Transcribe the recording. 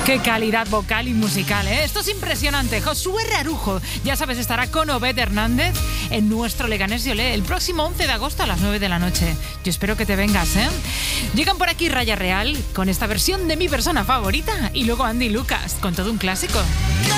Qué calidad vocal y musical, ¿eh? Esto es impresionante. Josué Rarujo, ya sabes, estará con Obed Hernández en nuestro Leganés y Olé el próximo 11 de agosto a las 9 de la noche. Yo espero que te vengas, ¿eh? Llegan por aquí Raya Real con esta versión de mi persona favorita y luego Andy Lucas con todo un clásico.